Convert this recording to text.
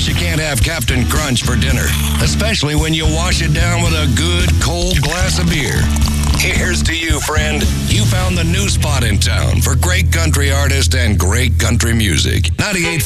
you can't have Captain Crunch for dinner, especially when you wash it down with a good cold glass of beer. Here's to you, friend. You found the new spot in town for great country artists and great country music. 98.5